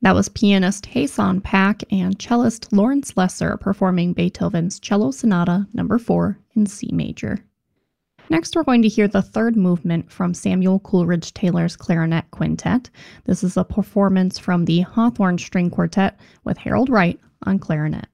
That was pianist Hasan Pak and cellist Lawrence Lesser performing Beethoven's Cello Sonata No. 4 in C major. Next, we're going to hear the third movement from Samuel Coleridge Taylor's Clarinet Quintet. This is a performance from the Hawthorne String Quartet with Harold Wright on clarinet.